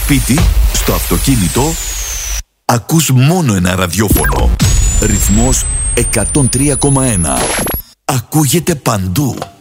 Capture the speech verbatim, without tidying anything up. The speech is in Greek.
σπίτι, στο αυτοκίνητο, ακούς μόνο ένα ραδιόφωνο. Ρυθμός εκατόν τρία κόμμα ένα. Ακούγεται παντού.